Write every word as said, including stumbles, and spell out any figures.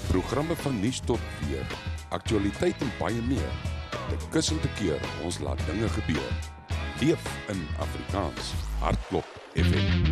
Programme van nuus tot weer, aktualiteit en baie meer. Dit kussend te keer, ons laat dinge gebeur. Leef in Afrikaans. Hartklop F M.